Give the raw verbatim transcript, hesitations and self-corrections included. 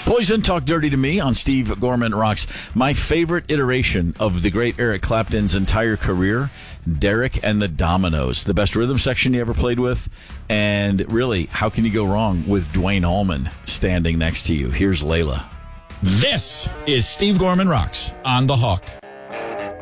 Poison, Talk Dirty to Me on Steve Gorman Rocks. My favorite iteration of the great Eric Clapton's entire career, Derek and the Dominoes. The best rhythm section he ever played with. And really, how can you go wrong with Duane Allman standing next to you? Here's Layla. This is Steve Gorman Rocks on The Hawk.